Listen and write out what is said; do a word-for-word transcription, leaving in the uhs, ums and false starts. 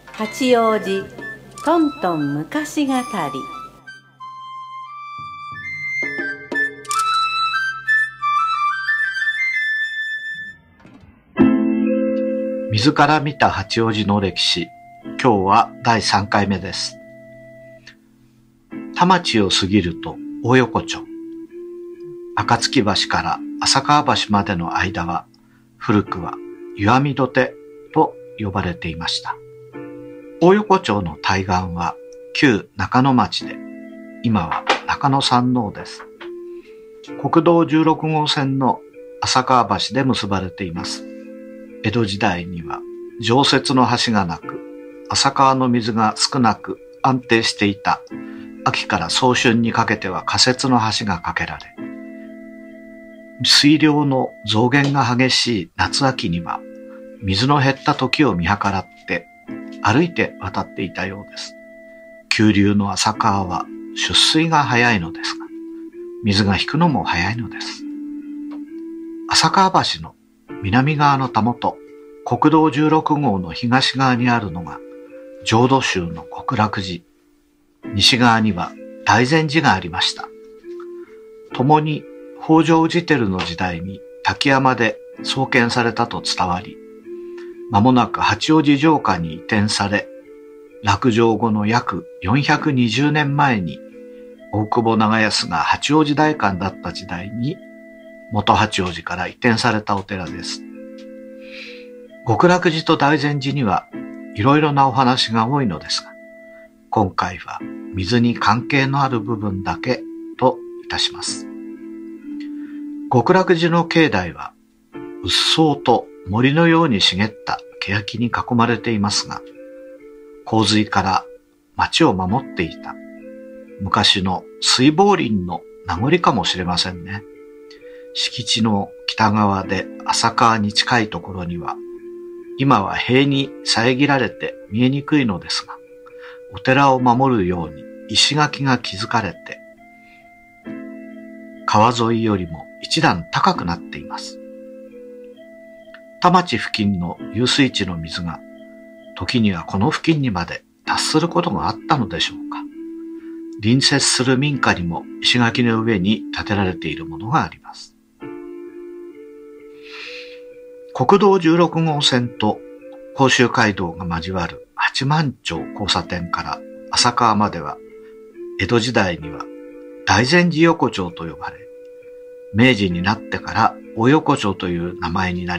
八王子トントン昔語り。 水から見た八王子の歴史、今日はだいさんかいめです。田町を過ぎると大横丁、暁橋から浅川橋までの間は古くは湯あみ土手と呼ばれていました。大横丁の対岸は旧中野町で、今は中野山王です。国道じゅうろくごう線の浅川橋で結ばれています。江戸時代には常設の橋がなく、浅川の水が少なく安定していた秋から早春にかけては仮設の橋が架けられ、水量の増減が激しい夏秋には水の減った時を見計らって歩いて渡っていたようです。急流の浅川は出水が早いのですが、水が引くのも早いのです。浅川橋の南側のたもと、国道じゅうろくごうの東側にあるのが浄土宗の極楽寺。西側には大善寺がありました。共に北条氏輝の時代に滝山で創建されたと伝わり、間もなく八王子城下に移転され、落城後の約よんひゃくにじゅうねんまえに大久保長安が八王子代官だった時代に元八王子から移転されたお寺です。極楽寺と大善寺にはいろいろなお話が多いのですが、今回は水に関係のある部分だけといたします。極楽寺の境内はうっそうと森のように茂った欅に囲まれていますが、洪水から町を守っていた昔の水防林の名残かもしれませんね。敷地の北側で浅川に近いところには、今は塀に遮られて見えにくいのですが、お寺を守るように石垣が築かれて、川沿いよりも一段高くなっています。田町付近の遊水池の水が、時にはこの付近にまで達することがあったのでしょうか。隣接する民家にも石垣の上に建てられているものがあります。国道じゅうろくごう線と甲州街道が交わる八幡町交差点から浅川までは、江戸時代には大善寺横丁と呼ばれ、明治になってから大横丁という名前になり